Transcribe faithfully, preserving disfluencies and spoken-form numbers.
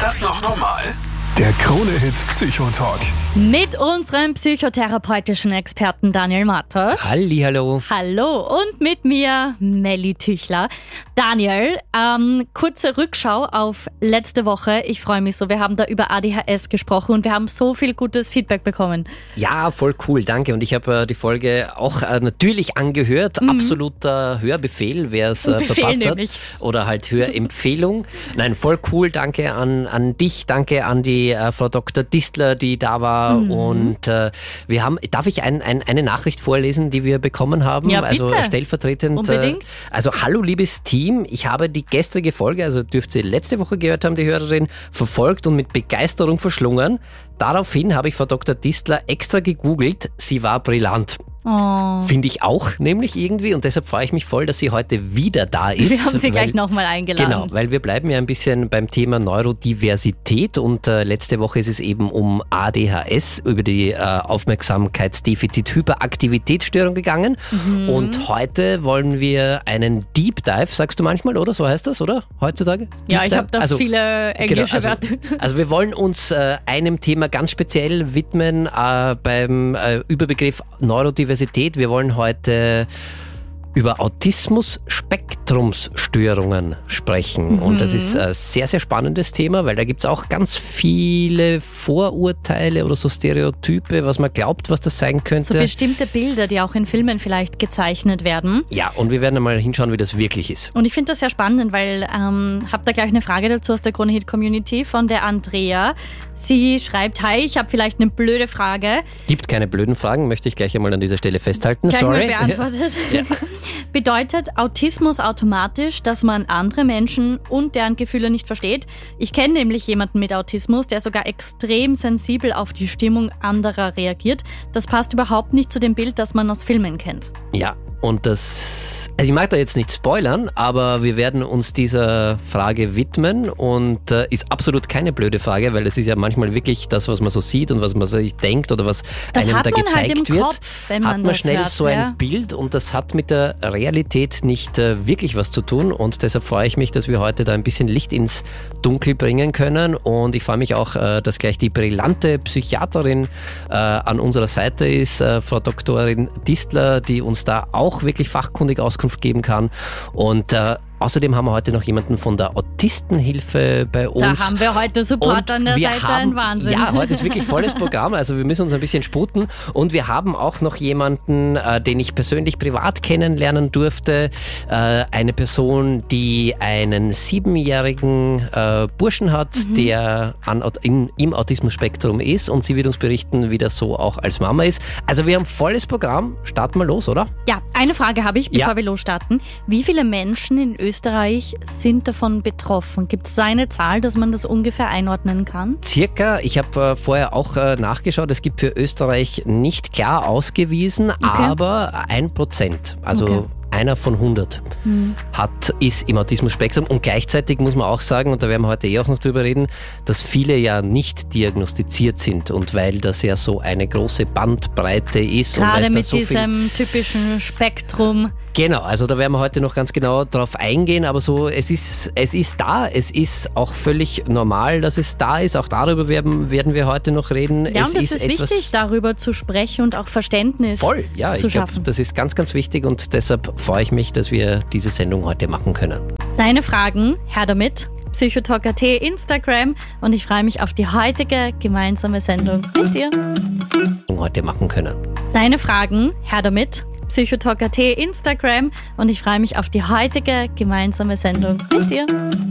Ist das noch normal? Der Krone-Hit Psychotalk. Mit unserem psychotherapeutischen Experten Daniel Matos. Hallihallo. Hallo und mit mir Melli Tüchler. Daniel, ähm, kurze Rückschau auf letzte Woche. Ich freue mich so, wir haben da über A D H S gesprochen und wir haben so viel gutes Feedback bekommen. Ja, voll cool, danke. Und ich habe äh, die Folge auch äh, natürlich angehört. Mhm. Absoluter Hörbefehl, wer es äh, verpasst nämlich. hat. Oder halt Hörempfehlung. Nein, voll cool. Danke an, an dich, danke an die äh, Frau Doktor Distler, die da war. Mhm. Und äh, wir haben, darf ich ein, ein, eine Nachricht vorlesen, die wir bekommen haben? Ja, bitte. Also stellvertretend. Unbedingt. Äh, also hallo liebes Team, ich habe die gestrige Folge, also dürft ihr letzte Woche gehört haben, die Hörerin, verfolgt und mit Begeisterung verschlungen. Daraufhin habe ich Frau Doktor Distler extra gegoogelt, sie war brillant. Oh. Finde ich auch, nämlich irgendwie, und deshalb freue ich mich voll, dass sie heute wieder da ist. Wir haben sie weil, gleich nochmal eingeladen. Genau, weil wir bleiben ja ein bisschen beim Thema Neurodiversität und äh, letzte Woche ist es eben um A D H S, über die äh, Aufmerksamkeitsdefizit-Hyperaktivitätsstörung gegangen mhm. und heute wollen wir einen Deep Dive, sagst du manchmal, oder? So heißt das, oder? Heutzutage? Deep ja, ich habe da also, viele englische genau, also, Wörter. Also wir wollen uns äh, einem Thema ganz speziell widmen äh, beim äh, Überbegriff Neurodiversität. Wir wollen heute über Autismus-Spektrumsstörungen sprechen. Mhm. Und das ist ein sehr, sehr spannendes Thema, weil da gibt es auch ganz viele Vorurteile oder so Stereotype, was man glaubt, was das sein könnte. So bestimmte Bilder, die auch in Filmen vielleicht gezeichnet werden. Ja, und wir werden einmal hinschauen, wie das wirklich ist. Und ich finde das sehr spannend, weil ähm, habe da gleich eine Frage dazu aus der Krone-Hit-Community von der Andrea. Sie schreibt, hi, ich habe vielleicht eine blöde Frage. Gibt keine blöden Fragen, möchte ich gleich einmal an dieser Stelle festhalten. Gleich Sorry. mal beantwortet. Ja. Bedeutet Autismus automatisch, dass man andere Menschen und deren Gefühle nicht versteht? Ich kenne nämlich jemanden mit Autismus, der sogar extrem sensibel auf die Stimmung anderer reagiert. Das passt überhaupt nicht zu dem Bild, das man aus Filmen kennt. Ja, und das... Also ich mag da jetzt nicht spoilern, aber wir werden uns dieser Frage widmen und äh, ist absolut keine blöde Frage, weil es ist ja manchmal wirklich das, was man so sieht und was man sich denkt oder was das einem hat da man gezeigt halt im wird, Kopf, wenn man hat man das schnell hört, so ein ja. Bild und das hat mit der Realität nicht äh, wirklich was zu tun und deshalb freue ich mich, dass wir heute da ein bisschen Licht ins Dunkel bringen können und ich freue mich auch, äh, dass gleich die brillante Psychiaterin äh, an unserer Seite ist, äh, Frau Doktorin Distler, die uns da auch wirklich fachkundig Auskunft geben kann. Und äh, außerdem haben wir heute noch jemanden von der Autistenhilfe bei uns. Da haben wir heute Support und an der wir Seite, haben, ein Wahnsinn. Ja, heute ist wirklich volles Programm, also wir müssen uns ein bisschen sputen. Und wir haben auch noch jemanden, äh, den ich persönlich privat kennenlernen durfte. Äh, eine Person, die einen siebenjährigen äh, Burschen hat, mhm. der an, in, im Autismus-Spektrum ist und sie wird uns berichten, wie das so auch als Mama ist. Also wir haben volles Programm. Starten wir los, oder? Ja, eine Frage habe ich, bevor Ja. wir losstarten. Wie viele Menschen in Österreich sind davon betroffen? Gibt es eine Zahl, dass man das ungefähr einordnen kann? Circa, ich habe äh, vorher auch äh, nachgeschaut, es gibt für Österreich nicht klar ausgewiesen, Okay. aber ein Prozent, also Okay. einer von hundert Hm. hat, ist im Autismus-Spektrum und gleichzeitig muss man auch sagen, und da werden wir heute eh auch noch drüber reden, dass viele ja nicht diagnostiziert sind und weil das ja so eine große Bandbreite ist. und weil Gerade es da mit so viel diesem typischen Spektrum. Genau, also da werden wir heute noch ganz genau drauf eingehen, aber so, es ist, es ist da, es ist auch völlig normal, dass es da ist, auch darüber werden, werden wir heute noch reden. Ja, es und es ist, etwas wichtig, darüber zu sprechen und auch Verständnis voll, ja, zu ich glaube, schaffen. das ist ganz, ganz wichtig und deshalb freue ich mich, dass wir diese Sendung heute machen können. Deine Fragen, her damit. Psychotalk Punkt at, Instagram und ich freue mich auf die heutige gemeinsame Sendung mit dir. Heute machen können. Deine Fragen, her damit. Psychotalk Punkt at, Instagram und ich freue mich auf die heutige gemeinsame Sendung mit dir.